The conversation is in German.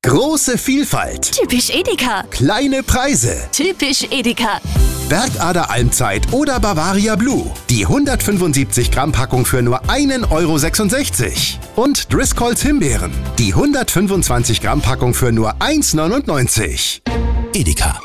Große Vielfalt. Typisch Edeka. Kleine Preise. Typisch Edeka. Bergader Almzeit oder Bavaria Blue. Die 175 Gramm Packung für nur 1,66 €. Und Driscolls Himbeeren. Die 125 Gramm Packung für nur 1,99 €. Edeka.